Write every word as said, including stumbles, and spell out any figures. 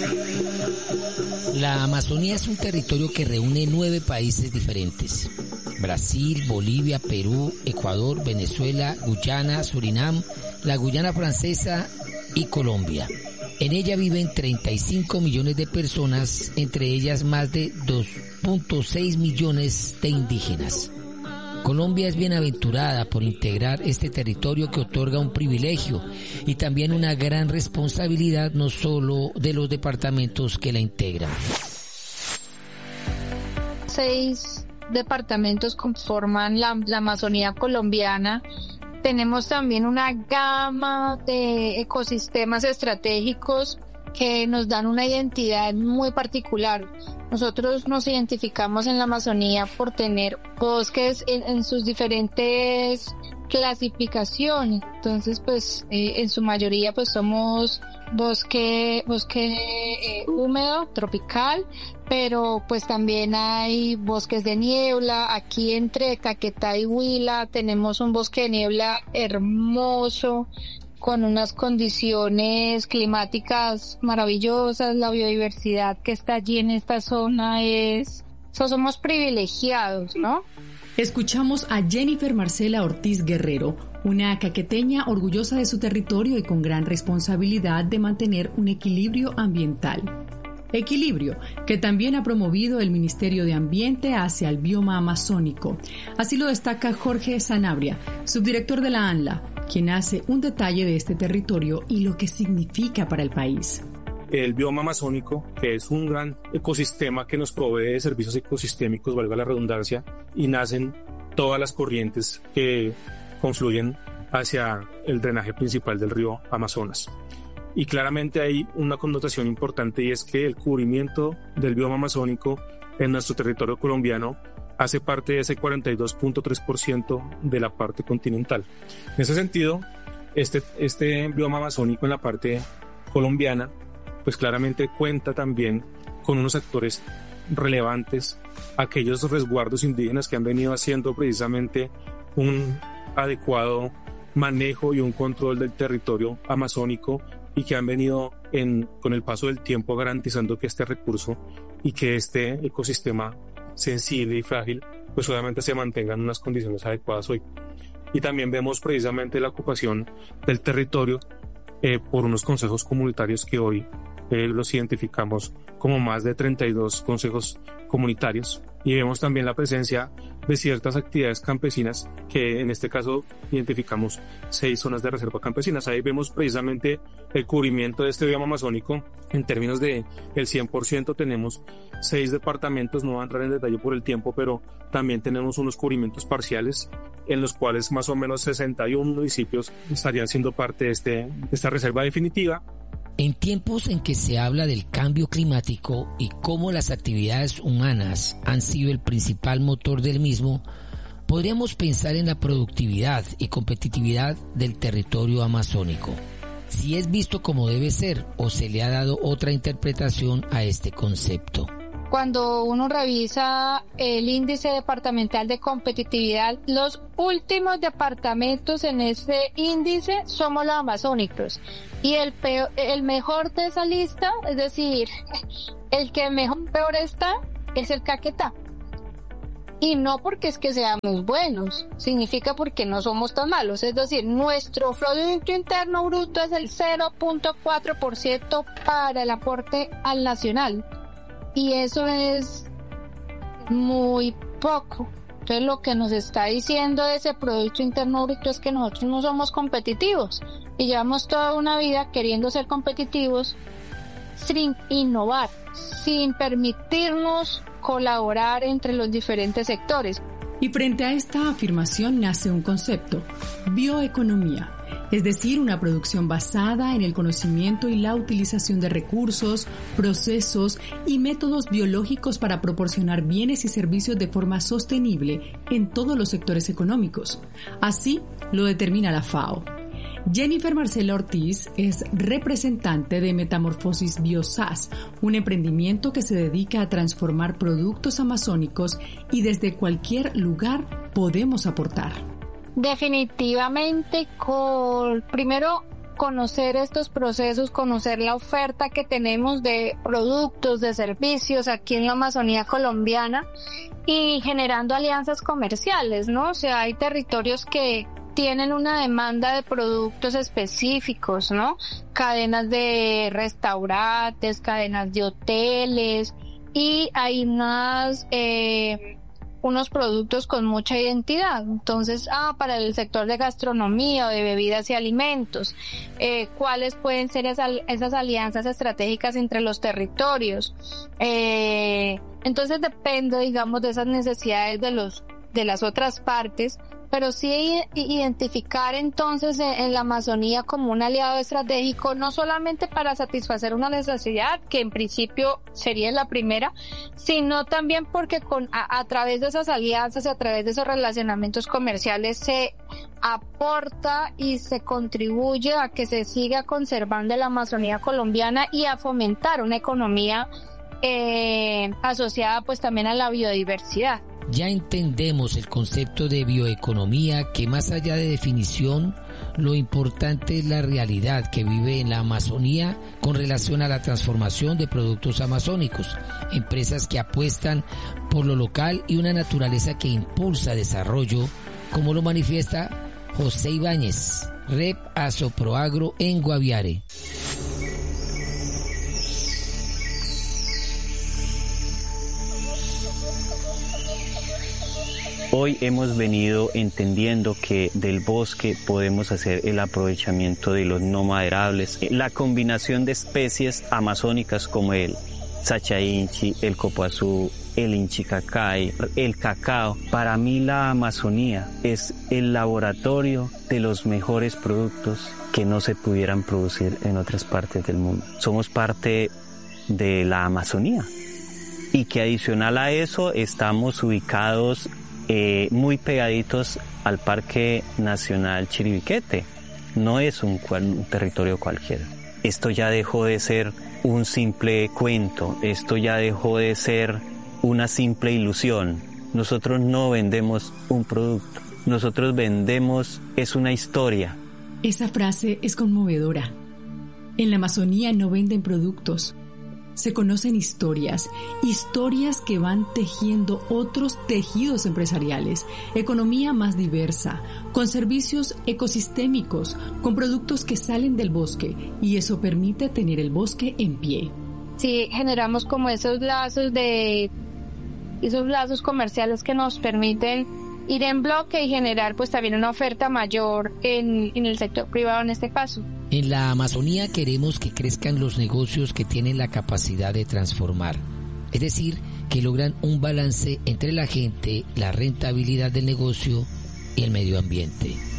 La Amazonía es un territorio que reúne nueve países diferentes: Brasil, Bolivia, Perú, Ecuador, Venezuela, Guyana, Surinam, la Guyana Francesa y Colombia. En ella viven treinta y cinco millones de personas, entre ellas más de dos punto seis millones de indígenas. Colombia es bienaventurada por integrar este territorio que otorga un privilegio y también una gran responsabilidad, no solo de los departamentos que la integran. Seis departamentos conforman la, la Amazonía colombiana. Tenemos también una gama de ecosistemas estratégicos que nos dan una identidad muy particular. Nosotros nos identificamos en la Amazonía por tener bosques en, en sus diferentes clasificaciones. Entonces, pues, eh, en su mayoría, pues, somos bosque, bosque eh, húmedo, tropical, pero pues también hay bosques de niebla. Aquí entre Caquetá y Huila tenemos un bosque de niebla hermoso, con unas condiciones climáticas maravillosas. La biodiversidad que está allí en esta zona es... So, somos privilegiados, ¿no? Escuchamos a Jennifer Marcela Ortiz Guerrero, una caqueteña orgullosa de su territorio y con gran responsabilidad de mantener un equilibrio ambiental. Equilibrio que también ha promovido el Ministerio de Ambiente hacia el bioma amazónico. Así lo destaca Jorge Sanabria, subdirector de la ANLA, quien hace un detalle de este territorio y lo que significa para el país. El bioma amazónico, que es un gran ecosistema que nos provee de servicios ecosistémicos, valga la redundancia, y nacen todas las corrientes que confluyen hacia el drenaje principal del río Amazonas. Y claramente hay una connotación importante, y es que el cubrimiento del bioma amazónico en nuestro territorio colombiano hace parte de ese cuarenta y dos punto tres por ciento de la parte continental. En ese sentido, este, este bioma amazónico en la parte colombiana, pues claramente cuenta también con unos actores relevantes, aquellos resguardos indígenas que han venido haciendo precisamente un adecuado manejo y un control del territorio amazónico, y que han venido en, con el paso del tiempo garantizando que este recurso y que este ecosistema sensible y frágil pues obviamente se mantengan en unas condiciones adecuadas hoy. Y también vemos precisamente la ocupación del territorio eh, por unos consejos comunitarios que hoy eh, los identificamos como más de treinta y dos consejos comunitarios, y vemos también la presencia de ciertas actividades campesinas que en este caso identificamos seis zonas de reserva campesinas. Ahí vemos precisamente el cubrimiento de este bioma amazónico en términos de el cien por ciento. Tenemos seis departamentos, no voy a entrar en detalle por el tiempo, pero también tenemos unos cubrimientos parciales en los cuales más o menos sesenta y uno municipios estarían siendo parte de, este, de esta reserva definitiva. En tiempos en que se habla del cambio climático y cómo las actividades humanas han sido el principal motor del mismo, podríamos pensar en la productividad y competitividad del territorio amazónico, si es visto como debe ser o se le ha dado otra interpretación a este concepto. Cuando uno revisa el índice departamental de competitividad, los últimos departamentos en ese índice somos los amazónicos. Y el peor, el mejor de esa lista, es decir, el que mejor peor está, es el Caquetá. Y no porque es que seamos buenos, significa porque no somos tan malos. Es decir, nuestro Producto Interno Bruto es el cero punto cuatro por ciento para el aporte al nacional. Y eso es muy poco. Entonces lo que nos está diciendo ese Producto Interno Bruto es que nosotros no somos competitivos. Y llevamos toda una vida queriendo ser competitivos sin innovar, sin permitirnos colaborar entre los diferentes sectores. Y frente a esta afirmación nace un concepto: bioeconomía. Es decir, una producción basada en el conocimiento y la utilización de recursos, procesos y métodos biológicos para proporcionar bienes y servicios de forma sostenible en todos los sectores económicos. Así lo determina la FAO. Jennifer Marcela Ortiz es representante de Metamorfosis BioSAS, un emprendimiento que se dedica a transformar productos amazónicos y desde cualquier lugar podemos aportar. Definitivamente, con, primero conocer estos procesos, conocer la oferta que tenemos de productos, de servicios aquí en la Amazonía colombiana y generando alianzas comerciales, ¿no? O sea, hay territorios que tienen una demanda de productos específicos, ¿no? Cadenas de restaurantes, cadenas de hoteles y hay unas, eh, unos productos con mucha identidad. Entonces, ah, para el sector de gastronomía o de bebidas y alimentos, eh, ¿cuáles pueden ser esas, esas alianzas estratégicas entre los territorios? Eh, entonces depende, digamos, de esas necesidades de los, de las otras partes, pero sí identificar entonces en la Amazonía como un aliado estratégico, no solamente para satisfacer una necesidad, que en principio sería la primera, sino también porque con a, a través de esas alianzas y a través de esos relacionamientos comerciales se aporta y se contribuye a que se siga conservando la Amazonía colombiana y a fomentar una economía eh, asociada pues también a la biodiversidad. Ya entendemos el concepto de bioeconomía, que más allá de definición, lo importante es la realidad que vive en la Amazonía con relación a la transformación de productos amazónicos, empresas que apuestan por lo local y una naturaleza que impulsa desarrollo, como lo manifiesta José Ibáñez, Rep Asoproagro en Guaviare. Hoy hemos venido entendiendo que del bosque podemos hacer el aprovechamiento de los no maderables, la combinación de especies amazónicas como el sachainchi, el copoazú, el inchicacay, el cacao. Para mí la Amazonía es el laboratorio de los mejores productos que no se pudieran producir en otras partes del mundo. Somos parte de la Amazonía y que adicional a eso estamos ubicados Eh, muy pegaditos al Parque Nacional Chiribiquete. No es un, un territorio cualquiera. Esto ya dejó de ser un simple cuento, esto ya dejó de ser una simple ilusión. Nosotros no vendemos un producto, nosotros vendemos es una historia. Esa frase es conmovedora. En la Amazonía no venden productos. Se conocen historias, historias que van tejiendo otros tejidos empresariales, economía más diversa, con servicios ecosistémicos, con productos que salen del bosque, y eso permite tener el bosque en pie. Sí, generamos como esos lazos de, esos lazos comerciales que nos permiten ir en bloque y generar pues también una oferta mayor en, en el sector privado en este caso. En la Amazonía queremos que crezcan los negocios que tienen la capacidad de transformar, es decir, que logran un balance entre la gente, la rentabilidad del negocio y el medio ambiente.